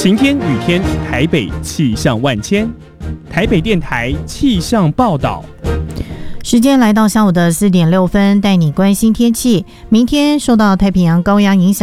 晴天、雨天，台北气象万千。台北电台气象报道。 时间来到下午的4点6分，带你关心天气。明天受到太平洋高压影响。